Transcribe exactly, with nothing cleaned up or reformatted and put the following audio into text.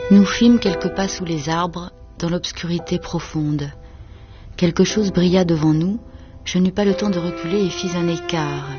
Nous fîmes quelques pas sous les arbres, dans l'obscurité profonde. Quelque chose brilla devant nous, je n'eus pas le temps de reculer et fis un écart.